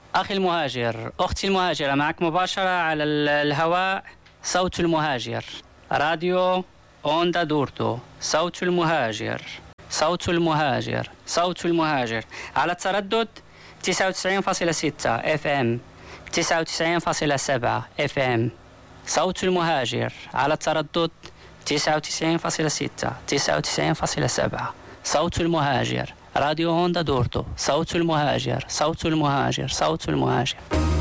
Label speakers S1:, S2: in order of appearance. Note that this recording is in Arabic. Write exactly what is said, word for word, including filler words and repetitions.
S1: أخي المهاجر، أختي المهاجرة، معك مباشرة على الهواء صوت المهاجر، راديو أوندا دورتو، صوت المهاجر، صوت المهاجر، صوت المهاجر، على التردد تسعة وتسعين فاصلة ستة اف ام، تسعة وتسعين فاصلة سبعة اف ام. صوت المهاجر على التردد تسعة وتسعين فاصلة ستة، تسعة وتسعين فاصلة سبعة. صوت المهاجر، راديو هوندا دورتو، صوت المهاجر، صوت المهاجر، صوت المهاجر.